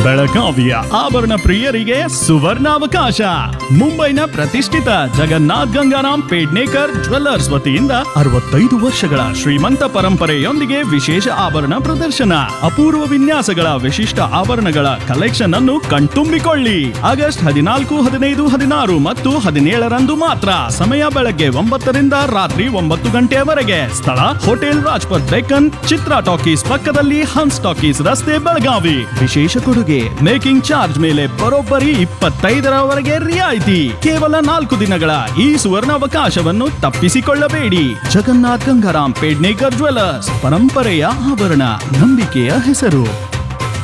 ಬೆಳಗಾವಿಯ ಆಭರಣ ಪ್ರಿಯರಿಗೆ ಸುವರ್ಣಾವಕಾಶ. ಮುಂಬೈನ ಪ್ರತಿಷ್ಠಿತ ಜಗನ್ನಾಥ್ ಗಂಗಾರಾಮ್ ಪೇಡ್ನೇಕರ್ ಜ್ಯುವೆಲ್ಲರ್ಸ್ ವತಿಯಿಂದ 65 ವರ್ಷಗಳ ಶ್ರೀಮಂತ ಪರಂಪರೆಯೊಂದಿಗೆ ವಿಶೇಷ ಆಭರಣ ಪ್ರದರ್ಶನ. ಅಪೂರ್ವ ವಿನ್ಯಾಸಗಳ ವಿಶಿಷ್ಟ ಆಭರಣಗಳ ಕಲೆಕ್ಷನ್ ಅನ್ನು ಕಣ್ತುಂಬಿಕೊಳ್ಳಿ. ಆಗಸ್ಟ್ 14, 15, 16 ಮತ್ತು 17ರಂದು ಮಾತ್ರ. ಸಮಯ ಬೆಳಗ್ಗೆ 9 ರಿಂದ ರಾತ್ರಿ 9 ಗಂಟೆಯವರೆಗೆ. ಸ್ಥಳ ಹೋಟೆಲ್ ರಾಜ್ಪಥ್ ಡೆಕ್ಕನ್, ಚಿತ್ರಾ ಟಾಕೀಸ್ ಪಕ್ಕದಲ್ಲಿ, ಹನ್ಸ್ ಟಾಕೀಸ್ ರಸ್ತೆ, ಬೆಳಗಾವಿ. ವಿಶೇಷ ಕೊಡುಗೆ, ಮೇಕಿಂಗ್ ಚಾರ್ಜ್ ಮೇಲೆ ಬರೋಬ್ಬರಿ 25ರವರೆಗೆ ರಿಯಾಯಿತಿ. ಕೇವಲ 4 ದಿನಗಳ ಈ ಸುವರ್ಣಾವಕಾಶವನ್ನು ತಪ್ಪಿಸಿಕೊಳ್ಳಬೇಡಿ. ಜಗನ್ನಾಥ್ ಗಂಗಾರಾಮ್ ಪೇಡ್ನೇಕರ್ ಜ್ಯುವೆಲ್ಲರ್ಸ್, ಪರಂಪರೆಯ ಆಭರಣ, ನಂಬಿಕೆಯ ಹೆಸರು.